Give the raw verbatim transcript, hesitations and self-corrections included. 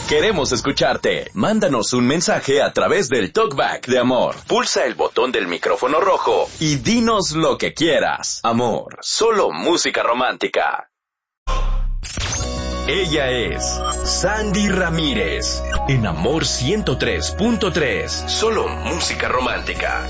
Queremos escucharte. Mándanos un mensaje a través del Talkback de Amor. Pulsa el botón del micrófono rojo y dinos lo que quieras. Amor, solo música romántica. Ella es Sandy Ramírez. En Amor ciento tres punto tres. Solo música romántica.